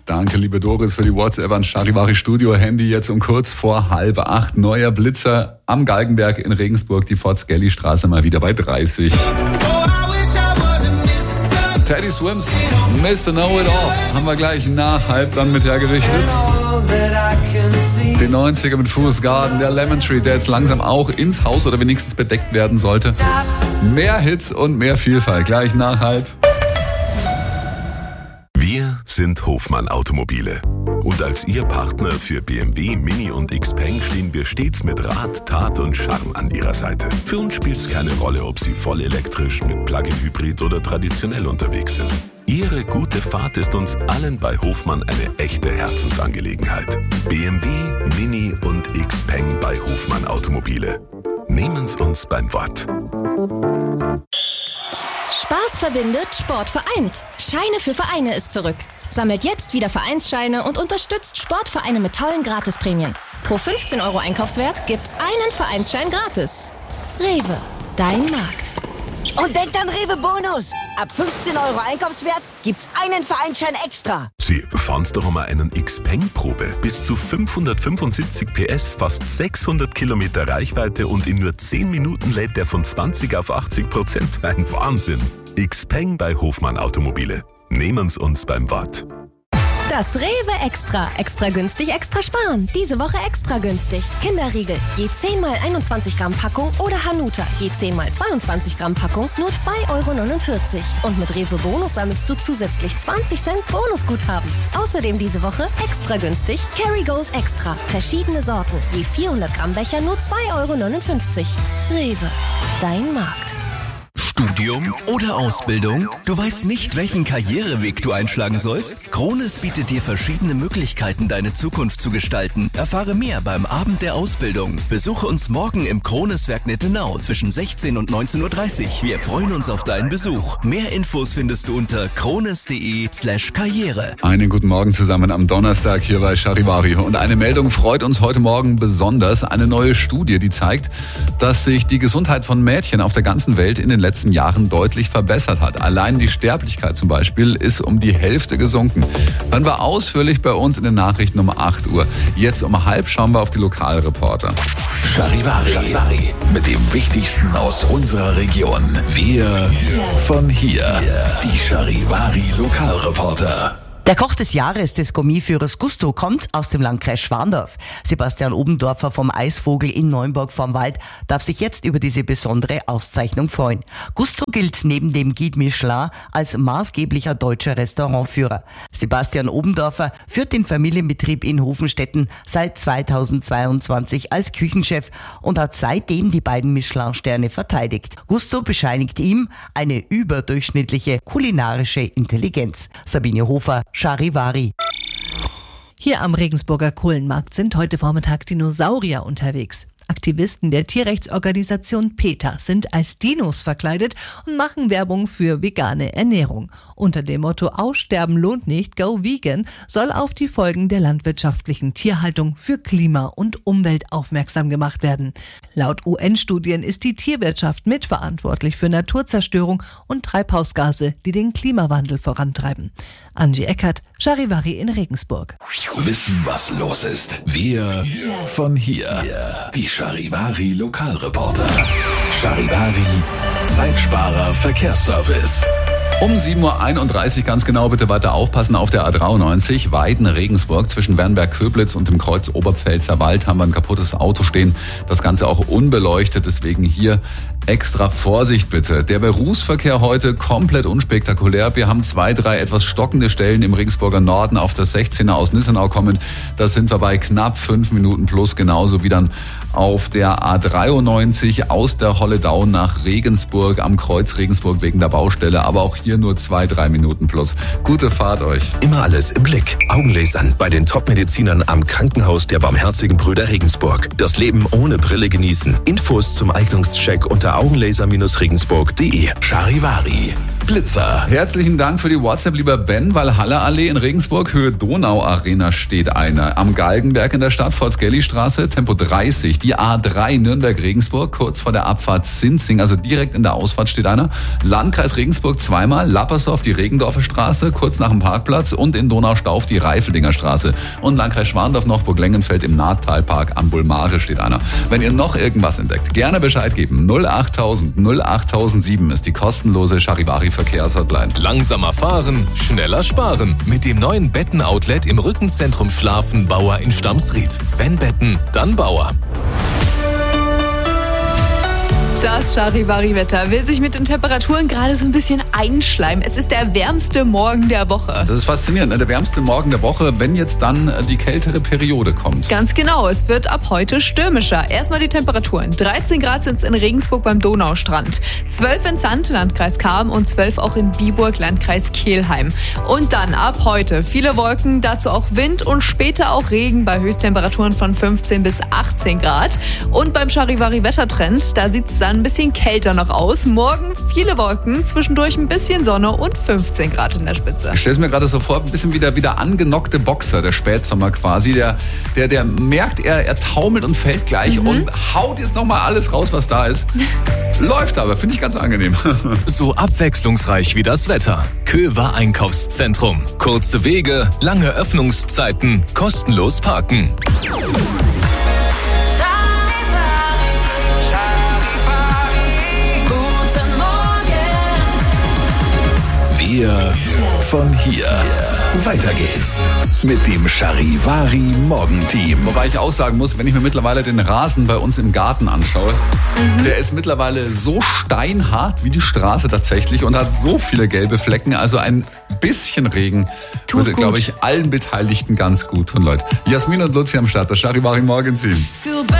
Danke, liebe Doris, für die WhatsApp an Charivari Studio. Handy jetzt um kurz vor 7:30. Neuer Blitzer am Galgenberg in Regensburg, die Fort-Skelly-Straße mal wieder bei 30. Teddy Swims, Mr. Know-It-All, haben wir gleich nach halb dann mit hergerichtet. Die 90er mit Fool's Garden, der Lemon Tree, der jetzt langsam auch ins Haus oder wenigstens bedeckt werden sollte. Mehr Hits und mehr Vielfalt, gleich nach halb. Wir sind Hofmann Automobile. Und als Ihr Partner für BMW, Mini und Xpeng stehen wir stets mit Rat, Tat und Charme an Ihrer Seite. Für uns spielt es keine Rolle, ob Sie voll elektrisch, mit Plug-in-Hybrid oder traditionell unterwegs sind. Ihre gute Fahrt ist uns allen bei Hofmann eine echte Herzensangelegenheit. BMW, Mini und Xpeng bei Hofmann Automobile. Nehmen's uns beim Wort. Spaß verbindet, Sport vereint. Scheine für Vereine ist zurück. Sammelt jetzt wieder Vereinsscheine und unterstützt Sportvereine mit tollen Gratisprämien. Pro 15 € Einkaufswert gibt's einen Vereinsschein gratis. Rewe, dein Markt. Und denkt an Rewe Bonus. Ab 15 € Einkaufswert gibt's einen Vereinsschein extra. Sie fahren's doch mal einen Xpeng-Probe. Bis zu 575 PS, fast 600 Kilometer Reichweite und in nur 10 Minuten lädt der von 20 auf 80%. Ein Wahnsinn. Xpeng bei Hofmann Automobile. Nehmen's uns beim Wort. Das Rewe Extra. Extra günstig, extra sparen. Diese Woche extra günstig. Kinderriegel, je 10 mal 21 Gramm Packung oder Hanuta, je 10 mal 22 Gramm Packung, nur 2,49 €. Und mit Rewe Bonus sammelst du zusätzlich 20 Cent Bonusguthaben. Außerdem diese Woche extra günstig Kerrygold Extra. Verschiedene Sorten, je 400 Gramm Becher, nur 2,59 €. Rewe, dein Markt. Studium oder Ausbildung? Du weißt nicht, welchen Karriereweg du einschlagen sollst? Krones bietet dir verschiedene Möglichkeiten, deine Zukunft zu gestalten. Erfahre mehr beim Abend der Ausbildung. Besuche uns morgen im Kroneswerk Nettenau zwischen 16 und 19:30 Uhr. Wir freuen uns auf deinen Besuch. Mehr Infos findest du unter krones.de/Karriere. Einen guten Morgen zusammen am Donnerstag hier bei Charivari. Und eine Meldung freut uns heute Morgen besonders. Eine neue Studie, die zeigt, dass sich die Gesundheit von Mädchen auf der ganzen Welt in den letzten Jahren deutlich verbessert hat. Allein die Sterblichkeit zum Beispiel ist um die Hälfte gesunken. Hören wir ausführlich bei uns in den Nachrichten um 8 Uhr. Jetzt um 7:30 schauen wir auf die Lokalreporter. Charivari. Mit dem Wichtigsten aus unserer Region. Wir von hier. Die Charivari Lokalreporter. Der Koch des Jahres des Gourmetführers Gusto kommt aus dem Landkreis Schwandorf. Sebastian Obendorfer vom Eisvogel in Neumburg vorm Wald darf sich jetzt über diese besondere Auszeichnung freuen. Gusto gilt neben dem Guide Michelin als maßgeblicher deutscher Restaurantführer. Sebastian Obendorfer führt den Familienbetrieb in Hofenstetten seit 2022 als Küchenchef und hat seitdem die beiden Michelin-Sterne verteidigt. Gusto bescheinigt ihm eine überdurchschnittliche kulinarische Intelligenz. Sabine Hofer, Charivari. Hier am Regensburger Kohlenmarkt sind heute Vormittag Dinosaurier unterwegs. Aktivisten der Tierrechtsorganisation PETA sind als Dinos verkleidet und machen Werbung für vegane Ernährung. Unter dem Motto Aussterben lohnt nicht, go vegan soll auf die Folgen der landwirtschaftlichen Tierhaltung für Klima und Umwelt aufmerksam gemacht werden. Laut UN-Studien ist die Tierwirtschaft mitverantwortlich für Naturzerstörung und Treibhausgase, die den Klimawandel vorantreiben. Angie Eckert, Charivari in Regensburg. Wissen, was los ist. Wir von hier. Die Charivari Lokalreporter. Charivari Zeitsparer Verkehrsservice. Um 7:31 Uhr ganz genau, bitte weiter aufpassen auf der A93 Weiden-Regensburg zwischen Wernberg-Köblitz und dem Kreuz Oberpfälzer Wald haben wir ein kaputtes Auto stehen. Das Ganze auch unbeleuchtet, deswegen hier extra Vorsicht bitte. Der Berufsverkehr heute komplett unspektakulär. Wir haben 2, 3 etwas stockende Stellen im Regensburger Norden auf der 16er aus Nissenau kommend. Da sind wir bei knapp 5 Minuten plus, genauso wie dann auf der A93 aus der Holledau nach Regensburg am Kreuz Regensburg wegen der Baustelle. Aber auch hier nur 2, 3 Minuten plus. Gute Fahrt euch. Immer alles im Blick. Augenlasern bei den Top-Medizinern am Krankenhaus der Barmherzigen Brüder Regensburg. Das Leben ohne Brille genießen. Infos zum Eignungscheck unter augenlaser-regensburg.de. Charivari. Blitzer. Herzlichen Dank für die WhatsApp, lieber Ben. Walhalla-Allee in Regensburg, Höhe Donau-Arena steht eine. Am Galgenberg in der Stadt, Volksgelli-Straße, Tempo 30. Die A3 Nürnberg-Regensburg, kurz vor der Abfahrt Sinzing, also direkt in der Ausfahrt steht einer. Landkreis Regensburg zweimal, Lappersdorf, die Regendorfer Straße, kurz nach dem Parkplatz und in Donaustauf die Reifeldinger Straße. Und Landkreis Schwandorf noch, Burg-Lengenfeld im Nahttalpark am Bulmare steht einer. Wenn ihr noch irgendwas entdeckt, gerne Bescheid geben. 08000 08007 ist die kostenlose Charivari-Verkehrshotline. Langsamer fahren, schneller sparen. Mit dem neuen Betten-Outlet im Rückenzentrum Schlafen Bauer in Stamsried. Wenn Betten, dann Bauer. Das Charivari-Wetter will sich mit den Temperaturen gerade so ein bisschen einschleimen. Es ist der wärmste Morgen der Woche. Das ist faszinierend, ne? Der wärmste Morgen der Woche, wenn jetzt dann die kältere Periode kommt. Ganz genau, es wird ab heute stürmischer. Erstmal die Temperaturen. 13 Grad sind es in Regensburg beim Donaustrand, 12 in Zand, Landkreis Cham und 12 auch in Biburg, Landkreis Kelheim. Und dann ab heute viele Wolken, dazu auch Wind und später auch Regen bei Höchsttemperaturen von 15 bis 18 Grad. Und beim Charivari-Wettertrend, da sieht es dann ein bisschen kälter noch aus. Morgen viele Wolken, zwischendurch ein bisschen Sonne und 15 Grad in der Spitze. Ich stelle es mir gerade so vor, ein bisschen wieder angenockte Boxer, der Spätsommer quasi. Der merkt, er taumelt und fällt gleich und haut jetzt nochmal alles raus, was da ist. Läuft aber, finde ich ganz angenehm. So abwechslungsreich wie das Wetter. Köver Einkaufszentrum. Kurze Wege, lange Öffnungszeiten, kostenlos parken. Wir von hier. Weiter geht's mit dem Charivari Morgenteam. Wobei ich auch sagen muss, wenn ich mir mittlerweile den Rasen bei uns im Garten anschaue, der ist mittlerweile so steinhart wie die Straße tatsächlich und hat so viele gelbe Flecken. Also ein bisschen Regen würde, glaube ich, allen Beteiligten ganz gut tun, Leute. Jasmin und Luzi am Start, das Charivari Morgenteam.